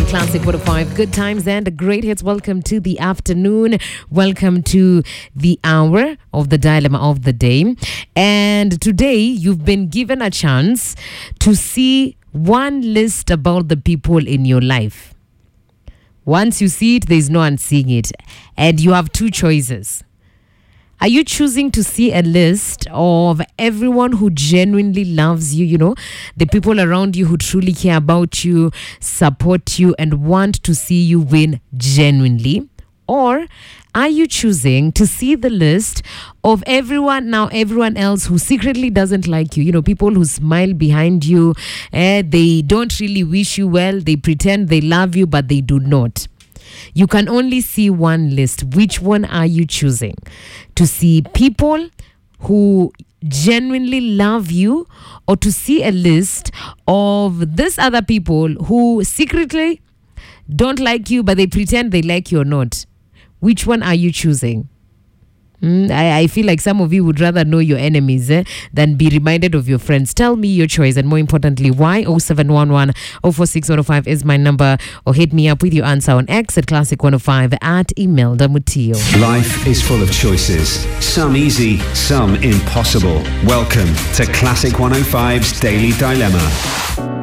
Classic 105. Good times and great hits. Welcome to the afternoon. Welcome to the hour of the dilemma of the day. And today you've been given a chance to see one list about the people in your life. Once you see it, there's no unseeing it. And you have two choices. Are you choosing to see a list of everyone who genuinely loves you, you know, the people around you who truly care about you, support you, and want to see you win genuinely? Or are you choosing to see the list of everyone else who secretly doesn't like you? You know, people who smile behind you, they don't really wish you well, they pretend they love you, but they do not. You can only see one list. Which one are you choosing? To see people who genuinely love you, or to see a list of these other people who secretly don't like you, but they pretend they like you or not? Which one are you choosing? I feel like some of you would rather know your enemies than be reminded of your friends. Tell me your choice, and more importantly, why. 0711 046 105 is my number, or hit me up with your answer on X at Classic 105 at Imelda Mutio. Life is full of choices, some easy, some impossible. Welcome to Classic 105's Daily Dilemma.